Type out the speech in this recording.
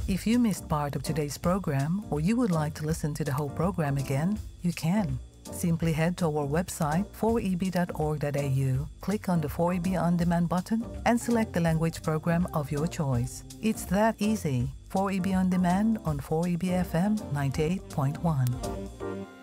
If you missed part of today's program or you would like to listen to the whole program again, you can. Simply head to our website 4eb.org.au, click on the 4EB On Demand button, and select the language program of your choice. It's that easy. 4EB On Demand on 4EB FM 98.1.